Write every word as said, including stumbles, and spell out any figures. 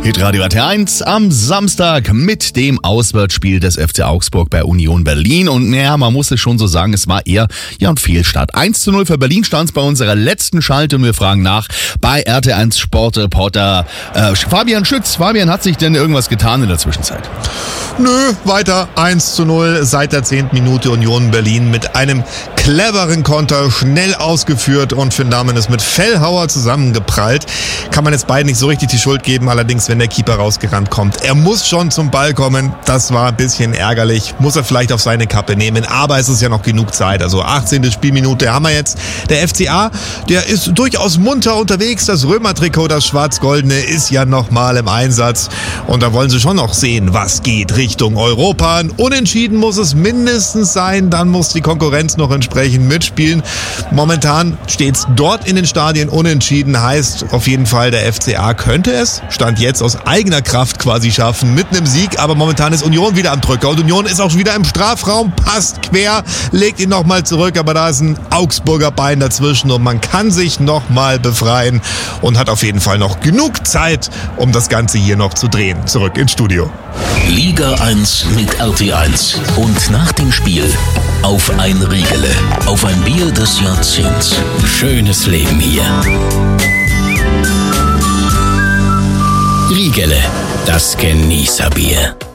Hitradio A T eins am Samstag mit dem Auswärtsspiel des F C Augsburg bei Union Berlin. Und naja, man muss es schon so sagen, es war eher ja ein Fehlstart. eins zu null für Berlin stand es bei unserer letzten Schalte und wir fragen nach bei R T eins Sportreporter äh, Fabian Schütz. Fabian, hat sich denn irgendwas getan in der Zwischenzeit? Nö, weiter eins zu null seit der zehnten Minute Union Berlin mit einem cleveren Konter, schnell ausgeführt und Finn Dahmen ist mit Fellhauer zusammengeprallt. Kann man jetzt beiden nicht so richtig die Schuld geben, allerdings wenn der Keeper rausgerannt kommt. Er muss schon zum Ball kommen, das war ein bisschen ärgerlich, muss er vielleicht auf seine Kappe nehmen, aber es ist ja noch genug Zeit, also achtzehnte Spielminute haben wir jetzt. Der F C A, der ist durchaus munter unterwegs, das Römer-Trikot, das schwarz-goldene ist ja nochmal im Einsatz und da wollen sie schon noch sehen, was geht Richtung Europa. Ein Unentschieden muss es mindestens sein, dann muss die Konkurrenz noch entsprechend mitspielen. Momentan steht es dort in den Stadien unentschieden, heißt auf jeden Fall, der F C A könnte es, Stand jetzt aus eigener Kraft quasi schaffen, mit einem Sieg, aber momentan ist Union wieder am Drücker und Union ist auch wieder im Strafraum, passt quer, legt ihn nochmal zurück, aber da ist ein Augsburger Bein dazwischen und man kann sich nochmal befreien und hat auf jeden Fall noch genug Zeit, um das Ganze hier noch zu drehen. Zurück ins Studio. Liga eins mit R T eins und nach dem Spiel auf ein Riegele, auf ein Bier des Jahrzehnts. Schönes Leben hier. Riegele, das Genießerbier.